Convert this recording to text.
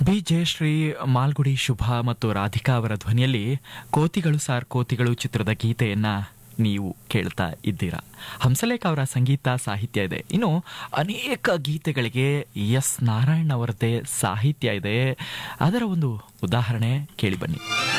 B Jayashree, Malgudi Shubha ಮತ್ತು ರಾಧಿಕಾ ಅವರ ಧ್ವನಿಯಲ್ಲಿ ಕೋತಿಗಳು ಸಾರ್ ಕೋತಿಗಳು ಚಿತ್ರದ ಗೀತೆಯನ್ನ ನೀವು ಕೇಳ್ತಾ ಇದ್ದೀರಾ. ಹಂಸಲೇಖ ಅವರ ಸಂಗೀತ ಸಾಹಿತ್ಯ ಇದೆ. ಇನ್ನು ಅನೇಕ ಗೀತೆಗಳಿಗೆ ಎಸ್ ನಾರಾಯಣ್ ಅವರದ್ದೇ ಸಾಹಿತ್ಯ ಇದೆ. ಅದರ ಒಂದು ಉದಾಹರಣೆ ಕೇಳಿ ಬನ್ನಿ.